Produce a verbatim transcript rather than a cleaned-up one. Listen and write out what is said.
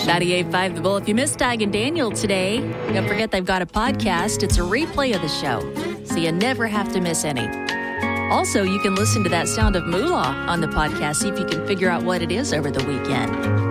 ninety-eight point five The Bull. If you missed Dag and Daniel today, don't forget they've got a podcast. It's a replay of the show, so you never have to miss any. Also, you can listen to that Sound of Moolah on the podcast, see if you can figure out what it is over the weekend.